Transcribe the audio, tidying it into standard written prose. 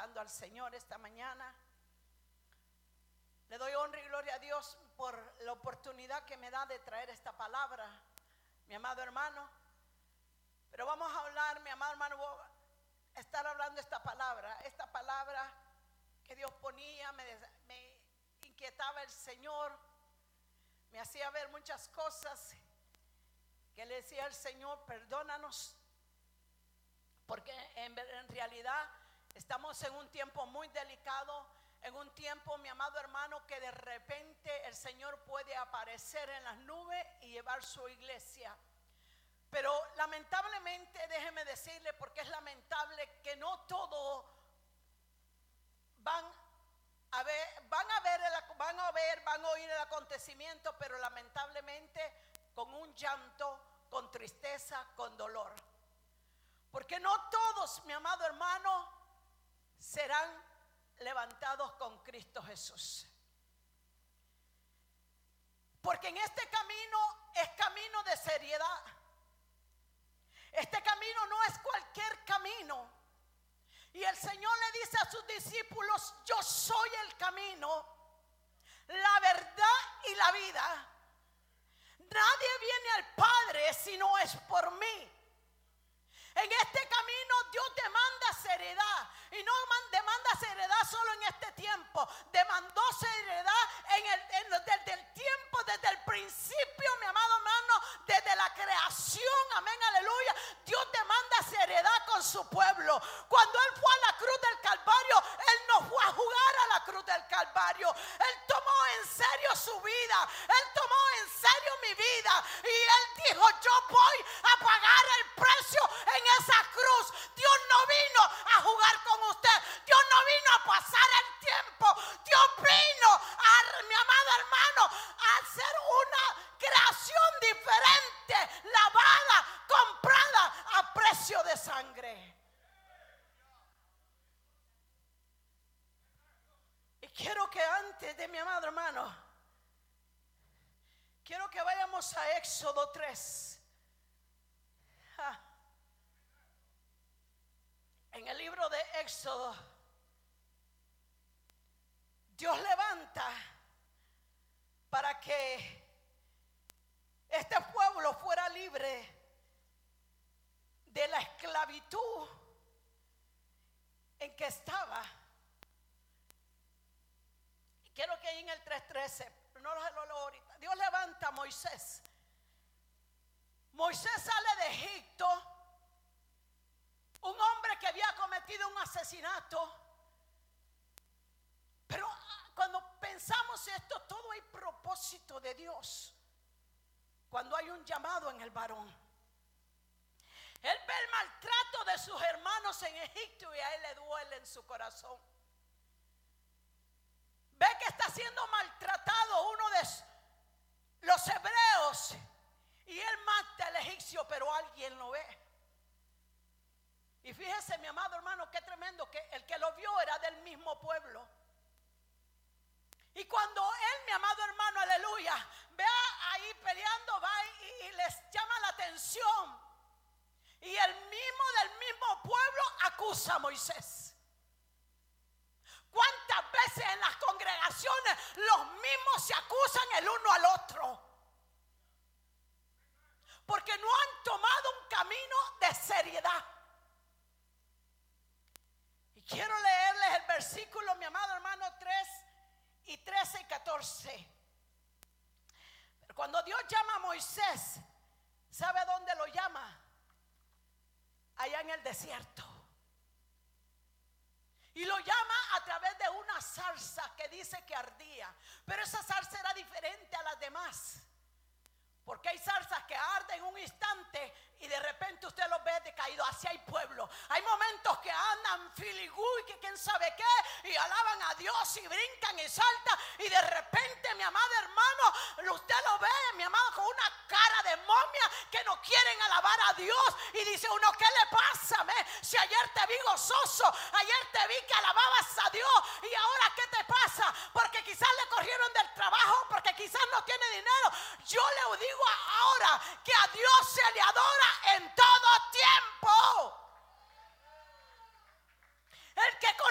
glorificando al Señor esta mañana. Le doy honra y gloria a Dios por la oportunidad que me da de traer esta palabra, mi amado hermano. Pero vamos a hablar, mi amado hermano, voy a estar hablando esta palabra que Dios ponía, me inquietaba el Señor, me hacía ver muchas cosas que le decía al Señor, perdónanos, porque en realidad estamos en un tiempo muy delicado, en un tiempo, mi amado hermano, que de repente el Señor puede aparecer en las nubes y llevar su iglesia. Pero lamentablemente, déjeme decirle, porque es lamentable que no todos van a oír el acontecimiento, pero lamentablemente con un llanto, con tristeza, con dolor. Porque no todos, mi amado hermano, serán levantados con Cristo Jesús. Porque en este camino es camino de seriedad. Este camino no es cualquier camino. Y el Señor le dice a sus discípulos: yo soy el camino, la verdad y la vida. Nadie viene al Padre si no es por mí. En este camino Dios demanda seriedad. Y no demanda seriedad solo en este tiempo. Demandó seriedad desde el tiempo, desde el principio, mi amado hermano, desde la creación. Amén, aleluya. Dios demanda seriedad con su pueblo. Cuando Él fue a la cruz del Calvario, Él no fue a jugar a la cruz del Calvario. Él tomó en serio su vida. Él tomó en serio mi vida. Y Él dijo: yo voy a pagar el precio en esa cruz. Dios no vino a jugar con usted. Dios no vino a pasar el tiempo. Dios vino mi amado hermano, a hacer una creación diferente, lavada, comprada a precio de sangre. Y quiero que antes de mi amado hermano, quiero que vayamos a Éxodo 3. En el libro de Éxodo, Dios levanta para que este pueblo fuera libre de la esclavitud en que estaba. Y quiero que ahí en el 3:13, no lo leo ahorita, Dios levanta a Moisés. Moisés sale de Egipto, un hombre que había cometido un asesinato. Pero cuando pensamos esto, todo hay propósito de Dios. Cuando hay un llamado en el varón, él ve el maltrato de sus hermanos en Egipto y a él le duele en su corazón. Ve que está siendo maltratado uno de los hebreos y él mata al egipcio, pero alguien lo ve. Y fíjese, mi amado hermano, qué tremendo, que el que lo vio era del mismo pueblo. Y cuando él, mi amado hermano, aleluya, ve ahí peleando, va y les llama la atención. Y el mismo del mismo pueblo acusa a Moisés. ¿Cuántas veces en las congregaciones los mismos se acusan el uno al otro? Porque no han tomado un camino de seriedad. Y quiero leerles el versículo, mi amado hermano, 3 y 13 y 14. Pero cuando Dios llama a Moisés, ¿sabe dónde lo llama? Allá en el desierto. Y lo llama a través de una zarza que dice que ardía. Pero esa zarza era diferente a las demás. Porque hay zarzas que arden en un instante y de repente usted los ve decaídos. Así hay pueblo. Hay momentos que andan filigú y que quién sabe qué, y alaban a Dios y brincan y saltan, y de repente, mi amado hermano, usted lo ve, mi amado, con una cara de momia, que no quieren alabar a Dios. Y dice uno: ¿qué le pasa? Si ayer te vi gozoso, ayer te vi que alababas